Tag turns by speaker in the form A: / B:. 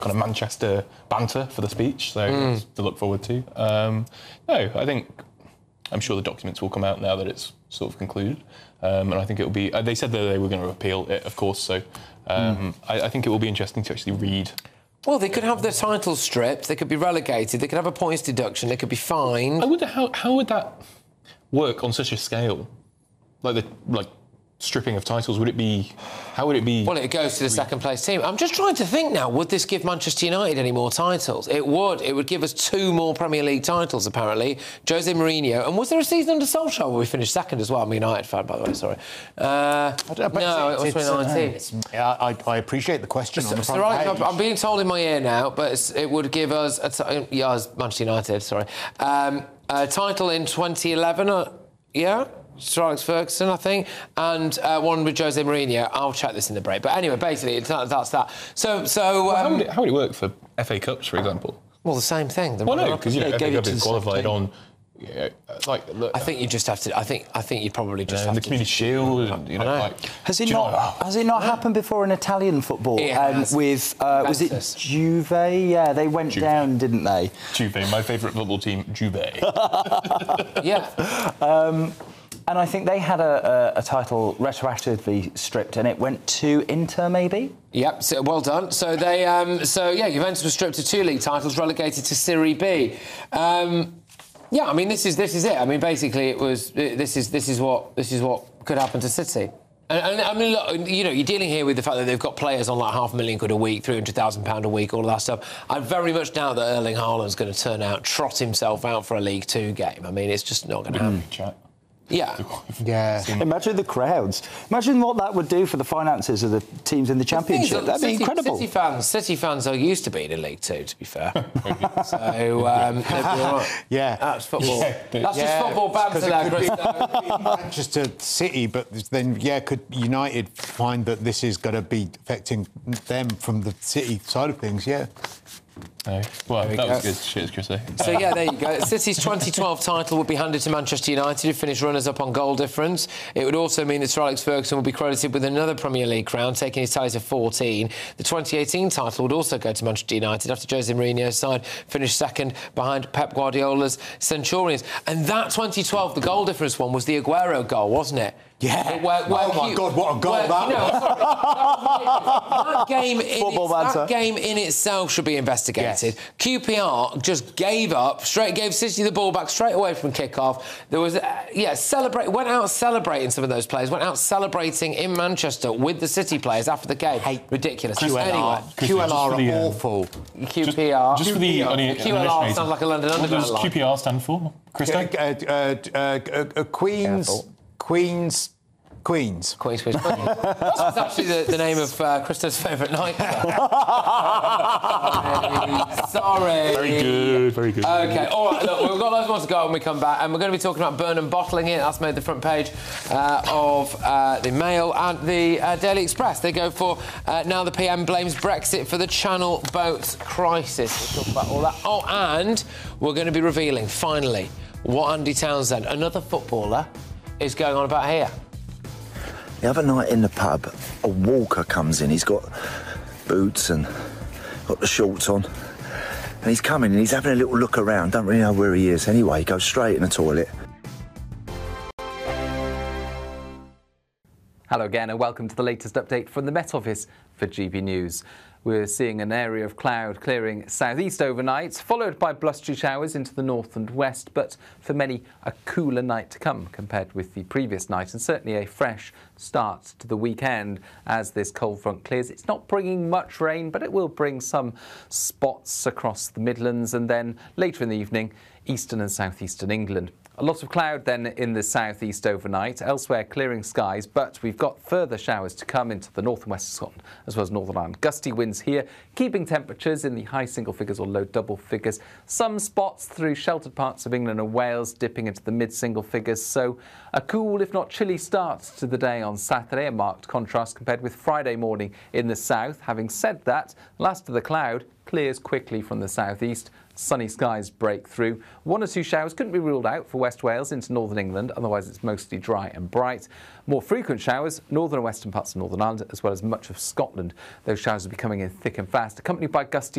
A: kind of Manchester banter for the speech, so that's to look forward to. No, I'm sure the documents will come out now that it's sort of concluded, and I think it will be. They said that they were going to appeal it, of course, so I think it will be interesting to actually read.
B: Well, they could have their titles stripped, they could be relegated, they could have a points deduction, they could be fined.
A: I wonder how would that work on such a scale, like stripping of titles? How would it be?
B: Well, it goes to the second-place team. I'm just trying to think now, would this give Manchester United any more titles? It would. It would give us 2 more Premier League titles, apparently. Jose Mourinho. And was there a season under Solskjaer where we finished second as well? I'm a United fan, by the way, sorry. No, it was 2019.
C: I appreciate the question on the front page.
B: I'm being told in my ear now, but it would give us, as Manchester United, sorry, a title in 2011, yeah? Sir Alex Ferguson, I think, and one with Jose Mourinho. I'll check this in the break. But anyway, basically, that's that. So
A: how would it work for FA Cups, for example?
B: Well, the same thing.
A: Well, no, because FA Cup is qualified on. Yeah,
B: I think you just have to. I think you'd probably just have
A: the Community Shield.
C: Has it not happened before in Italian football?
B: It has.
C: With was it Juve? Yeah, they went down, didn't they?
A: Juve, my favourite football team, Juve.
B: Yeah.
C: And I think they had a title retroactively stripped, and it went to Inter, maybe.
B: Yep. So, well done. So they. Juventus was stripped of 2 league titles, relegated to Serie B. Yeah, I mean, this is it. I mean, basically, it was. This is what could happen to City. And I mean, look, you're dealing here with the fact that they've got players on like £500,000 a week, £300,000 a week, all of that stuff. I very much doubt that Erling Haaland's going to trot himself out for a League Two game. I mean, it's just not going to happen.
C: Yeah. Imagine the crowds. Imagine what that would do for the finances of the teams in the Championship. That'd be incredible.
B: City fans are used to being in League Two, to be fair. So,
C: yeah.
B: That's football. Yeah. That's just football banter there, Chris.
C: Manchester City, but then, could United find that this is going to be affecting them from the City side of things? Yeah.
A: Well, that was good. Cheers, Chris.
B: So, there you go. City's 2012 title would be handed to Manchester United, who finished runners-up on goal difference. It would also mean that Sir Alex Ferguson will be credited with another Premier League crown, taking his tally to 14. The 2018 title would also go to Manchester United after Jose Mourinho's side finished second behind Pep Guardiola's Centurions. And that 2012, the goal difference one, was the Aguero goal, wasn't it?
C: Yeah. Oh, my God, what a goal
B: that game in itself should be investigated. Yes. QPR just gave up, gave City the ball back straight away from kick-off. There was, went out celebrating some of those players, went out celebrating in Manchester with the City players after the game. Ridiculous.
C: QLR are awful.
B: QPR.
A: Just for the
B: QLR sounds like a London Underground line.
A: What does QPR stand for, Christo?
C: Queens.
B: That's actually the name of Christo's favourite nightclub. Sorry.
A: Very good.
B: OK, all right, look, we've got loads more to go when we come back, and we're going to be talking about Burnham Bottling here. That's made the front page of the Mail and the Daily Express. They go for now the PM blames Brexit for the Channel boat crisis. We'll talk about all that. Oh, and we're going to be revealing, finally, what Andy Townsend, another footballer, is going on about here.
D: The other night in the pub, a walker comes in. He's got boots and got the shorts on. And he's coming and he's having a little look around. Don't really know where he is. Anyway, he goes straight in the toilet.
E: Hello again and welcome to the latest update from the Met Office for GB News. We're seeing an area of cloud clearing southeast overnight, followed by blustery showers into the north and west, but for many, a cooler night to come compared with the previous night, and certainly a fresh start to the weekend as this cold front clears. It's not bringing much rain, but it will bring some spots across the Midlands, and then later in the evening, eastern and southeastern England. A lot of cloud then in the southeast overnight, elsewhere clearing skies, but we've got further showers to come into the north and west of Scotland, as well as Northern Ireland. Gusty winds here, keeping temperatures in the high single figures or low double figures. Some spots through sheltered parts of England and Wales dipping into the mid-single figures, so a cool, if not chilly, start to the day on Saturday, a marked contrast compared with Friday morning in the south. Having said that, last of the cloud clears quickly from the southeast. Sunny skies break through. 1 or 2 showers couldn't be ruled out for West Wales into northern England, otherwise it's mostly dry and bright. More frequent showers, northern and western parts of Northern Ireland, as well as much of Scotland. Those showers will be coming in thick and fast, accompanied by gusty